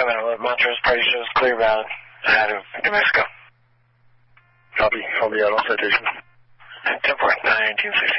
5 Montrose party shows clear bound out of New Mexico. Copy. I'll be out on citation. 10-4, 1960.